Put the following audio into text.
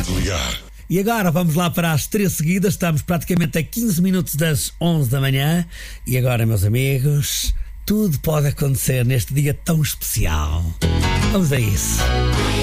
Ligar. E agora vamos lá para as 3 seguidas. Estamos praticamente a 15 minutos das 11 da manhã. E agora, meus amigos, tudo pode acontecer neste dia tão especial. Vamos a isso.